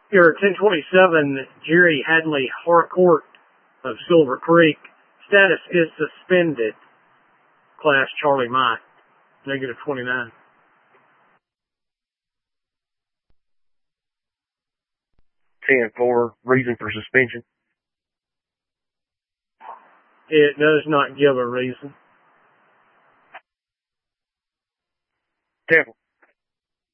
Your 1027 Jerry Hadley Harcourt of Silver Creek. Status is suspended. Class Charlie Mike. Negative 29. Reason for suspension. It does not give a reason. 10-4.